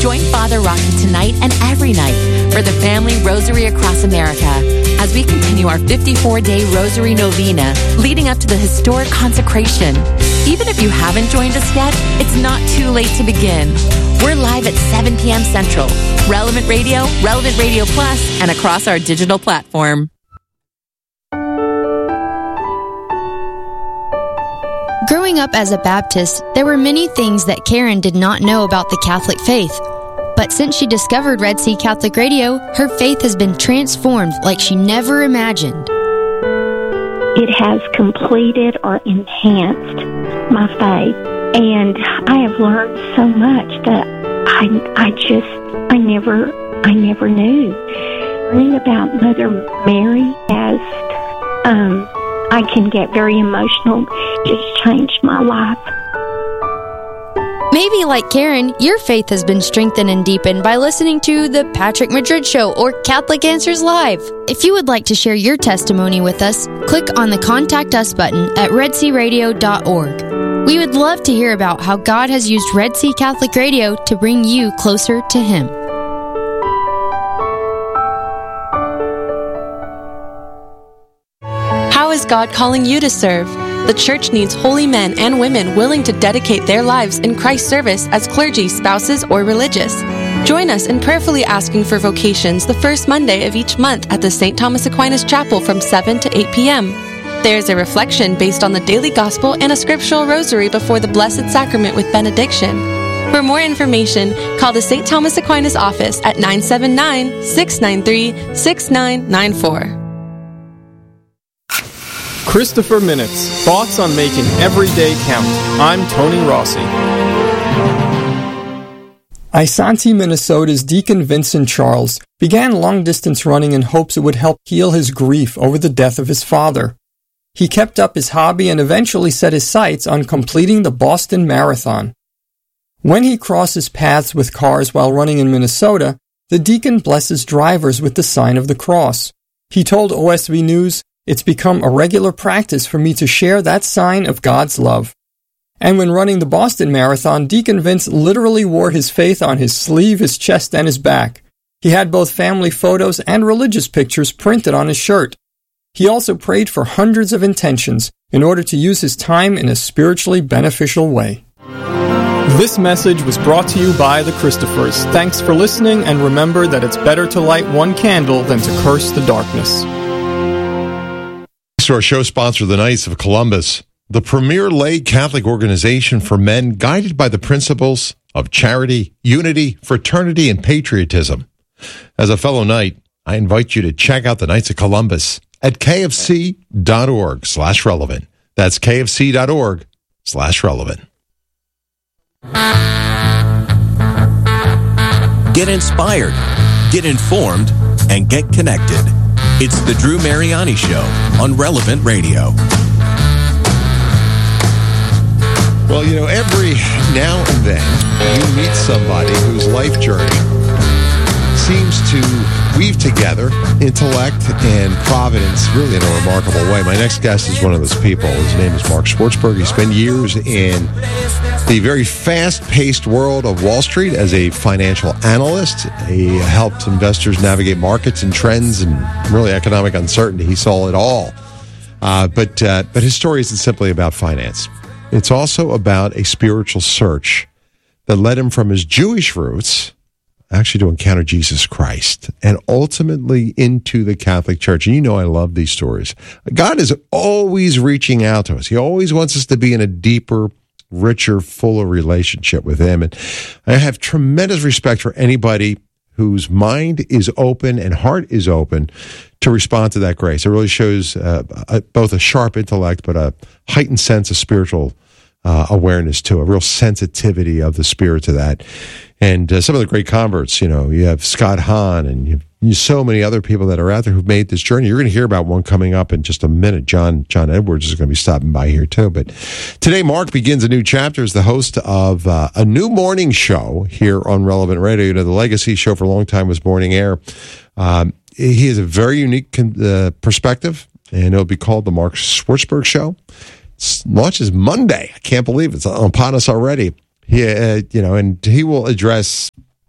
Join Father Rocky tonight and every night for the Family Rosary Across America as we continue our 54-day Rosary Novena leading up to the historic consecration. Even if you haven't joined us yet, it's not too late to begin. We're live at 7 p.m. Central, Relevant Radio, Relevant Radio Plus, and across our digital platform. Growing up as a Baptist, there were many things that Karen did not know about the Catholic faith. But since she discovered Red Sea Catholic Radio, her faith has been transformed like she never imagined. It has completed or enhanced my faith. And I have learned so much that I never knew. Learning about Mother Mary as I can get very emotional. It's changed my life. Maybe like Karen, your faith has been strengthened and deepened by listening to The Patrick Madrid Show or Catholic Answers Live. If you would like to share your testimony with us, click on the Contact Us button at redsearadio.org. We would love to hear about how God has used Red Sea Catholic Radio to bring you closer to Him. How is God calling you to serve? The church needs holy men and women willing to dedicate their lives in Christ's service as clergy, spouses, or religious. Join us in prayerfully asking for vocations the first Monday of each month at the St. Thomas Aquinas Chapel from 7 to 8 p.m. There is a reflection based on the daily gospel and a scriptural rosary before the Blessed Sacrament with benediction. For more information, call the St. Thomas Aquinas office at 979-693-6994. Christopher Minutes, thoughts on making every day count. I'm Tony Rossi. Isanti, Minnesota's Deacon Vincent Charles began long-distance running in hopes it would help heal his grief over the death of his father. He kept up his hobby and eventually set his sights on completing the Boston Marathon. When he crosses paths with cars while running in Minnesota, the deacon blesses drivers with the sign of the cross. He told OSV News, "It's become a regular practice for me to share that sign of God's love." And when running the Boston Marathon, Deacon Vince literally wore his faith on his sleeve, his chest, and his back. He had both family photos and religious pictures printed on his shirt. He also prayed for hundreds of intentions in order to use his time in a spiritually beneficial way. This message was brought to you by the Christophers. Thanks for listening, and remember that it's better to light one candle than to curse the darkness. To our show sponsor, the Knights of Columbus, the premier lay Catholic organization for men guided by the principles of charity, unity, fraternity, and patriotism. As a fellow Knight, I invite you to check out the Knights of Columbus at kfc.org/relevant. That's kfc.org/relevant. Get inspired, get informed, and get connected. It's the Drew Mariani Show on Relevant Radio. Well, you know, every now and then you meet somebody whose life journey seems to weave together intellect and providence really in a remarkable way. My next guest is one of those people. His name is Mark Schwartzberg. He spent years in the very fast-paced world of Wall Street as a financial analyst. He helped investors navigate markets and trends and really economic uncertainty. He saw it all. But his story isn't simply about finance. It's also about a spiritual search that led him from his Jewish roots actually to encounter Jesus Christ and ultimately into the Catholic Church. And you know I love these stories. God is always reaching out to us. He always wants us to be in a deeper, richer, fuller relationship with Him. And I have tremendous respect for anybody whose mind is open and heart is open to respond to that grace. It really shows both a sharp intellect but a heightened sense of spiritual awareness too, a real sensitivity of the Spirit to that. And some of the great converts, you know, you have Scott Hahn and you have so many other people that are out there who've made this journey. You're going to hear about one coming up in just a minute. John Edwards is going to be stopping by here too. But today, Mark begins a new chapter as the host of a new morning show here on Relevant Radio. You know, the legacy show for a long time was Morning Air. He has a very unique perspective, and it'll be called the Mark Schwartzberg Show. It launches Monday. I can't believe it's upon us already. And he will address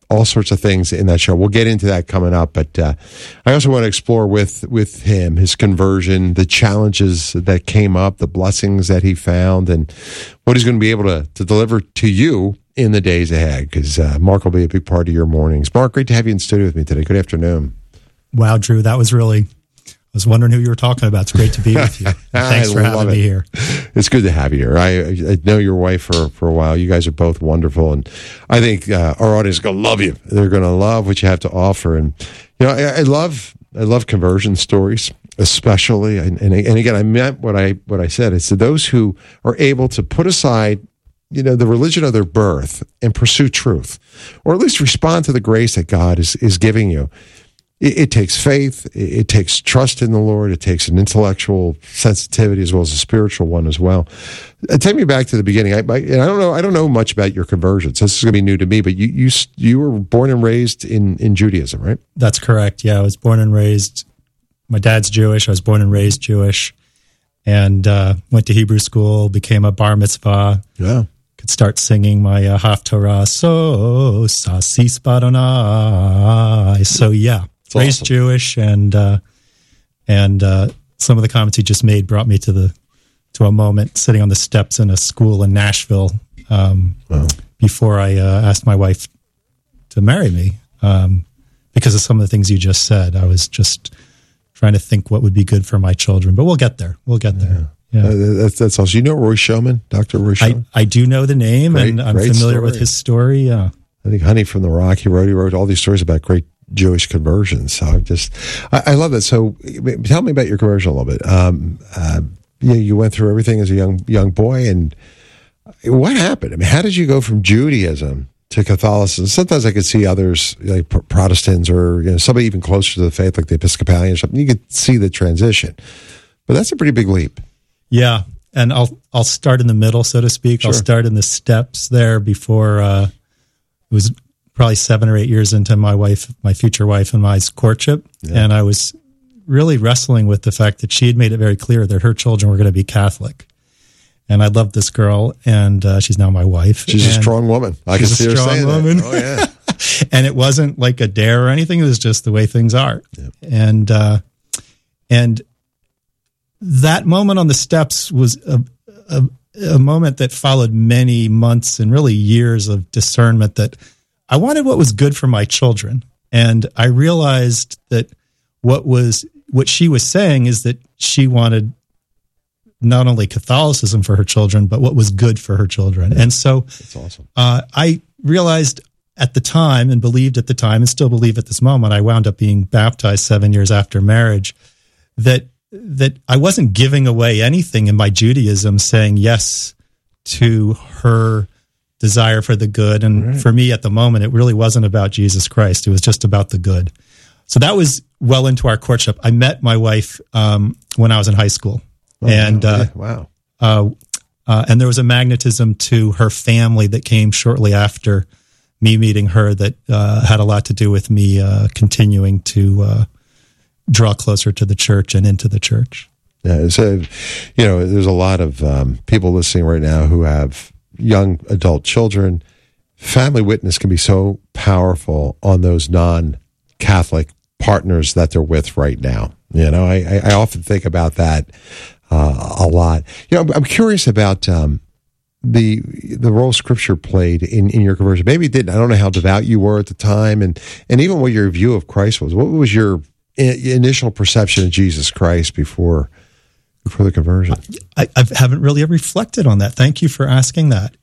all sorts of things in that show. We'll get into that coming up, but I also want to explore with him his conversion, the challenges that came up, the blessings that he found, and what he's going to be able to deliver to you in the days ahead, because Mark will be a big part of your mornings. Mark, great to have you in studio with me today. Good afternoon. Wow, Drew, that was really... I was wondering who you were talking about. It's great to be with you. Thanks for having me here. It's good to have you here. I know your wife for a while. You guys are both wonderful, and I think our audience is going to love you. They're going to love what you have to offer, and I love conversion stories, especially. And again, I meant what I said. It's to those who are able to put aside the religion of their birth and pursue truth, or at least respond to the grace that God is giving you. It takes faith. It takes trust in the Lord. It takes an intellectual sensitivity as well as a spiritual one as well. Take me back to the beginning. I don't know much about your conversion, so this is going to be new to me. But you were born and raised in Judaism, right? That's correct. Yeah, I was born and raised. My dad's Jewish. I was born and raised Jewish, and went to Hebrew school. Became a bar mitzvah. Yeah. Could start singing my Haftarah. So sasis badonai. So yeah. Raised awesome. Jewish, and some of the comments he just made brought me to a moment sitting on the steps in a school in Nashville before I asked my wife to marry me, because of some of the things you just said. I was just trying to think what would be good for my children, but we'll get there. Yeah. That's awesome. You know Roy Schoeman, Dr. Roy Schoeman? I do know the name, and I'm familiar with his story. Yeah, I think Honey from the Rock. He wrote all these stories about great Jewish conversions. So I love that. So tell me about your conversion a little bit. You went through everything as a young boy, and what happened? I mean, how did you go from Judaism to Catholicism? Sometimes I could see others like Protestants or somebody even closer to the faith, like the Episcopalian or something. You could see the transition, but that's a pretty big leap. Yeah, and I'll start in the middle, so to speak. Sure. I'll start in the steps there before it was probably 7 or 8 years into my future wife and my courtship. Yeah. And I was really wrestling with the fact that she had made it very clear that her children were going to be Catholic. And I loved this girl, and she's now my wife. She's a strong woman. I can see her saying that. Oh, yeah. And it wasn't like a dare or anything. It was just the way things are. Yeah. And that moment on the steps was a moment that followed many months and really years of discernment that I wanted what was good for my children. And I realized that what she was saying is that she wanted not only Catholicism for her children, but what was good for her children. And so that's awesome. I realized at the time, and believed at the time, and still believe at this moment, I wound up being baptized 7 years after marriage, that I wasn't giving away anything in my Judaism, saying yes to her desire for the good. And right. For me at the moment, it really wasn't about Jesus Christ. It was just about the good. So that was well into our courtship. I met my wife when I was in high school. Oh, and wow. And there was a magnetism to her family that came shortly after me meeting her that had a lot to do with me continuing to draw closer to the church and into the church. Yeah, so, there's a lot of people listening right now who have young adult children. Family witness can be so powerful on those non-Catholic partners that they're with right now. I often think about that a lot. I'm curious about the role Scripture played in your conversion. Maybe it didn't. I don't know how devout you were at the time, and even what your view of Christ was. What was your initial perception of Jesus Christ before the conversion? I haven't really reflected on that. Thank you for asking that.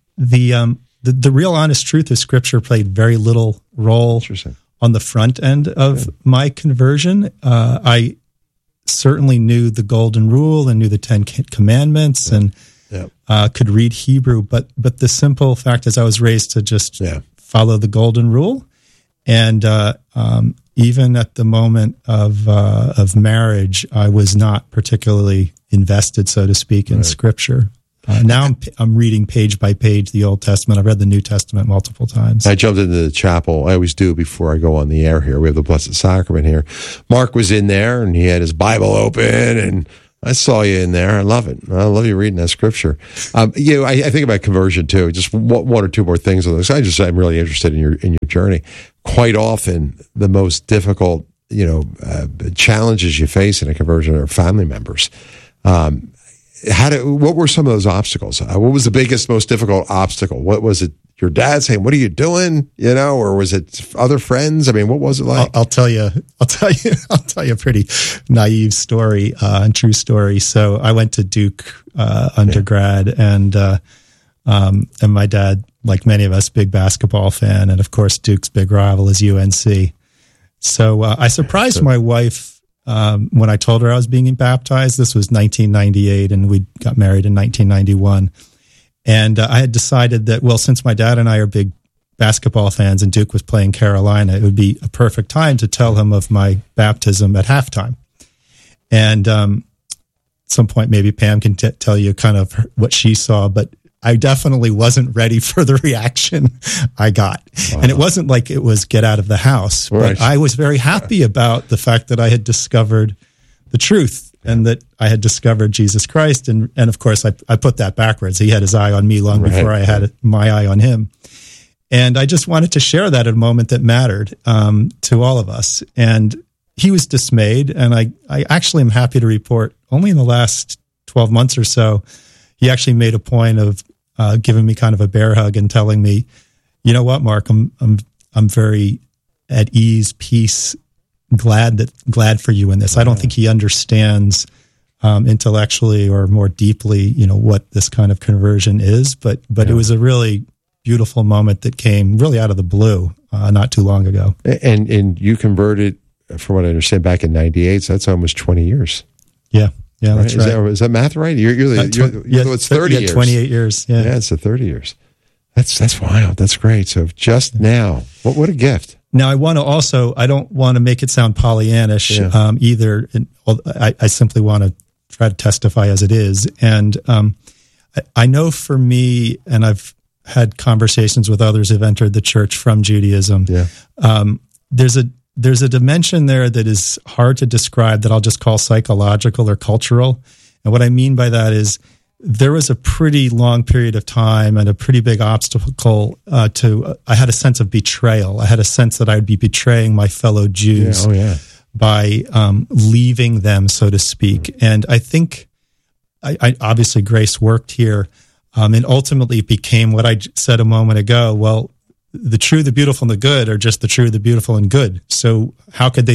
The real honest truth is Scripture played very little role on the front end of my conversion. I certainly knew the Golden Rule and knew the 10 Commandments and could read Hebrew, but the simple fact is I was raised to just follow the Golden Rule. And even at the moment of marriage, I was not particularly invested, so to speak, in Scripture. Now I'm reading page by page the Old Testament. I've read the New Testament multiple times. I jumped into the chapel. I always do before I go on the air here. We have the Blessed Sacrament here. Mark was in there, and he had his Bible open, and I saw you in there. I love it. I love you reading that scripture. I think about conversion too. Just one or two more things on this. I'm really interested in your journey. Quite often, the most difficult, challenges you face in a conversion are family members. What were some of those obstacles? What was the biggest, most difficult obstacle? What was it? Your dad saying, "What are you doing?" Or was it other friends? I mean, what was it like? I'll tell you a pretty naive story, and true story. So I went to Duke undergrad, and my dad, like many of us, big basketball fan, and of course Duke's big rival is UNC. So I surprised my wife when I told her I was being baptized. This was 1998, and we got married in 1991. And I had decided that, well, since my dad and I are big basketball fans and Duke was playing Carolina, it would be a perfect time to tell him of my baptism at halftime. And at some point, maybe Pam can tell you kind of what she saw, but I definitely wasn't ready for the reaction I got. Wow. And it wasn't like it was get out of the house, but I was very happy about the fact that I had discovered the truth. And that I had discovered Jesus Christ. And of course, I put that backwards. He had his eye on me long before I had my eye on him. And I just wanted to share that at a moment that mattered to all of us. And he was dismayed. And I actually am happy to report only in the last 12 months or so, he actually made a point of giving me kind of a bear hug and telling me, you know what, Mark, I'm very at ease, peace, glad for you in this. I don't think he understands intellectually or more deeply, what this kind of conversion is, but it was a really beautiful moment that came really out of the blue not too long ago. And you converted, from what I understand, back in 98, so that's almost 20 years. Yeah, that's right. Is that math right? It's 30 years. 28 years. Yeah, it's 30 years. That's wild. That's great. So just now, what a gift. Now, I don't want to make it sound Pollyannish either. I simply want to try to testify as it is. And I know for me, and I've had conversations with others who've entered the church from Judaism, there's a dimension there that is hard to describe that I'll just call psychological or cultural. And what I mean by that is there was a pretty long period of time and a pretty big obstacle I had a sense of betrayal. I had a sense that I'd be betraying my fellow Jews by leaving them, so to speak. And I think I obviously grace worked here, and ultimately it became what I said a moment ago. Well, the true, the beautiful, and the good are just the true, the beautiful, and good. So how could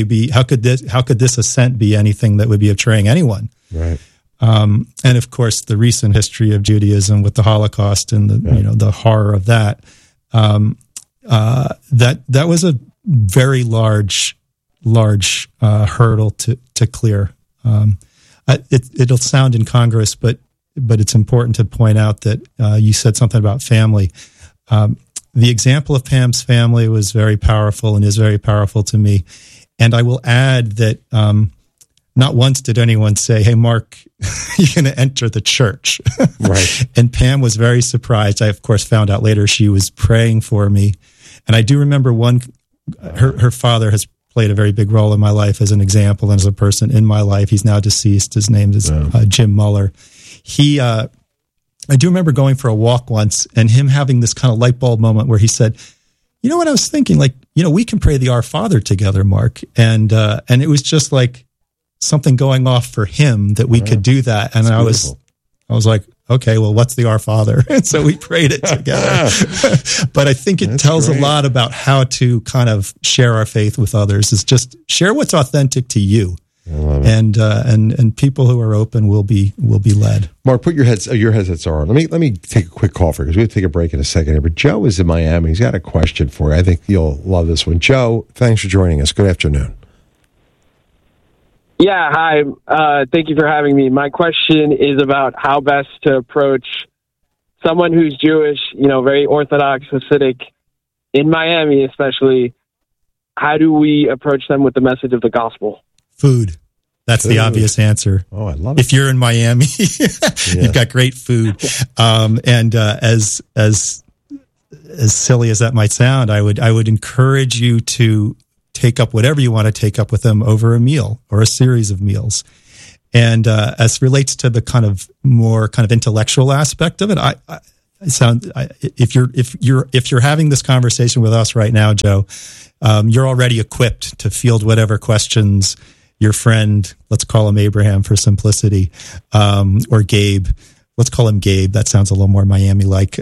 this ascent be anything that would be betraying anyone? Right. And of course, the recent history of Judaism with the Holocaust and the horror of that, that was a very large hurdle to clear. It'll sound incongruous, but it's important to point out that you said something about family. The example of Pam's family was very powerful and is very powerful to me. And I will add that not once did anyone say, "Hey, Mark, you're going to enter the church." Right. And Pam was very surprised. I, of course, found out later she was praying for me. And I do remember her father has played a very big role in my life as an example and as a person in my life. He's now deceased. His name is Jim Muller. I do remember going for a walk once and him having this kind of light bulb moment where he said, "You know what I was thinking? We can pray the Our Father together, Mark." And it was just like something going off for him that we could do that. And I was like, okay, well, what's the Our Father? And so we prayed it together. But I think it tells a lot about how to kind of share our faith with others, is just share what's authentic to you. I love it. And people who are open will be led. Mark, put your headsets on. Let me take a quick call for you, because we're going to take a break in a second here. But Joe is in Miami. He's got a question for you. I think you'll love this one. Joe, thanks for joining us. Good afternoon. Yeah, hi. Thank you for having me. My question is about how best to approach someone who's Jewish, very Orthodox, Hasidic, in Miami especially. How do we approach them with the message of the gospel? Food. That's the obvious answer. Oh, I love it. If you're in Miami, you've got great food. And as silly as that might sound, I would encourage you to take up whatever you want to take up with them over a meal or a series of meals. And as relates to the kind of more kind of intellectual aspect of it, if you're having this conversation with us right now, Joe, you're already equipped to field whatever questions your friend, let's call him Abraham for simplicity, or Gabe. Let's call him Gabe. That sounds a little more Miami-like.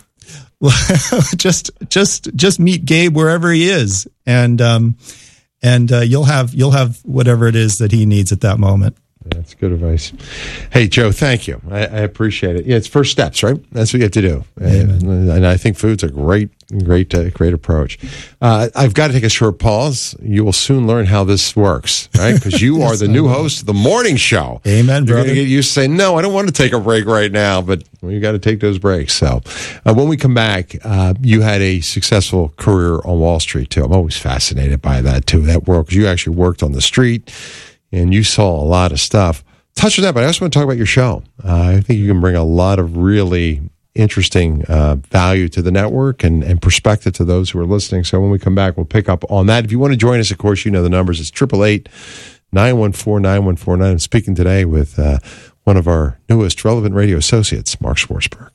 Just meet Gabe wherever he is, and you'll have whatever it is that he needs at that moment. That's good advice. Hey, Joe, thank you. I appreciate it. Yeah, it's first steps, right? That's what you have to do. And I think food's a great approach. I've got to take a short pause. You will soon learn how this works, right? Because you are the new host of the morning show. Amen, brother. You're going to get used to saying, no, I don't want to take a break right now, but you got to take those breaks. So when we come back, you had a successful career on Wall Street, too. I'm always fascinated by that, too, that world, because you actually worked on the street. And you saw a lot of stuff. Touch on that, but I also want to talk about your show. I think you can bring a lot of really interesting value to the network and perspective to those who are listening. So when we come back, we'll pick up on that. If you want to join us, of course, you know the numbers. It's 888-914-9149. I'm speaking today with one of our newest Relevant Radio associates, Mark Schwarzberg.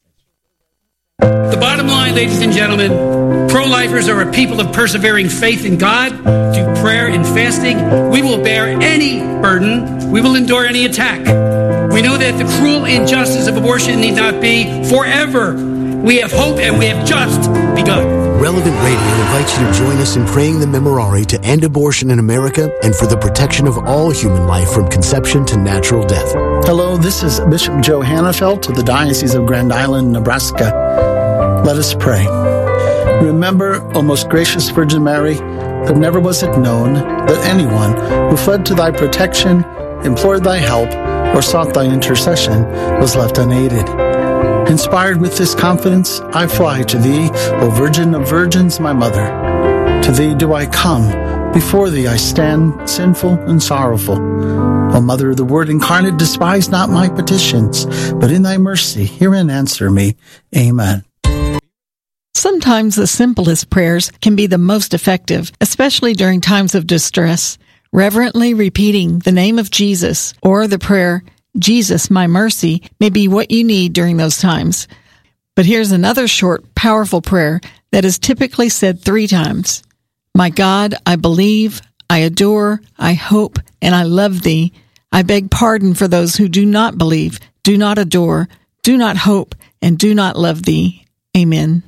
The bottom line, ladies and gentlemen, pro-lifers are a people of persevering faith in God, through prayer and fasting. We will bear any burden. We will endure any attack. We know that the cruel injustice of abortion need not be forever. We have hope, and we have just begun. Relevant Radio invites you to join us in praying the Memorare to end abortion in America and for the protection of all human life from conception to natural death. Hello, this is Bishop Joe Hannafelt of the Diocese of Grand Island, Nebraska. Let us pray. Remember, O most gracious Virgin Mary, that never was it known that anyone who fled to thy protection, implored thy help, or sought thy intercession was left unaided. Inspired with this confidence, I fly to thee, O Virgin of Virgins, my mother. To thee do I come, before thee I stand, sinful and sorrowful. O Mother of the Word incarnate, despise not my petitions, but in thy mercy hear and answer me. Amen. Sometimes the simplest prayers can be the most effective, especially during times of distress. Reverently repeating the name of Jesus or the prayer, Jesus, my mercy, may be what you need during those times. But here's another short, powerful prayer that is typically said 3 times. My God, I believe, I adore, I hope, and I love thee. I beg pardon for those who do not believe, do not adore, do not hope, and do not love thee. Amen.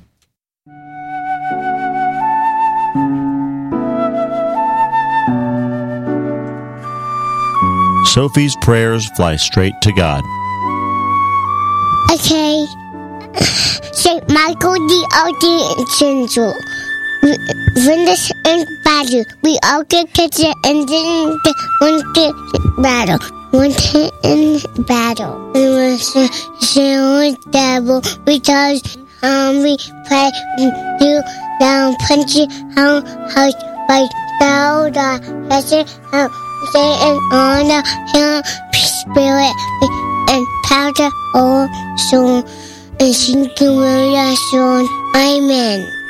Sophie's prayers fly straight to God. Okay. St. Michael the Archangel, win this in battle. We all get together and then one battle. One in battle. We was the devil because we play you down punch you how like down the Satan honor him, spirit, and power, all soul, and sing the word of soul. Amen.